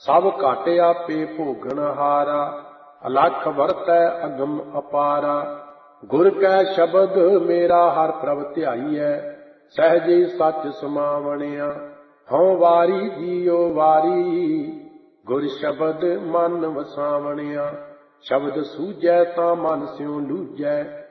ਸਭ ਘਟ ਆਪੇ ਭੋਗਣ ਹਾਰਾ। ਅਲਖ ਵਰਤੈ ਅਗਮ ਅਪਾਰਾ। ਗੁਰ ਕੈ ਸ਼ਬਦ ਮੇਰਾ ਹਰ ਪ੍ਰਭ ਧਿਆਈਐ। ਸਹਿਜੇ ਸੱਚ ਸਮਾਵਣਿਆ। ਹਉ ਵਾਰੀ ਜੀਉ ਵਾਰੀ। ਗੁਰ ਸ਼ਬਦ ਮਨ ਵਸਾਵਣਿਆ। ਸ਼ਬਦ ਸੂਝੈ ਤਾਂ ਮਨ ਸਿਉ ਲੂਝੈ।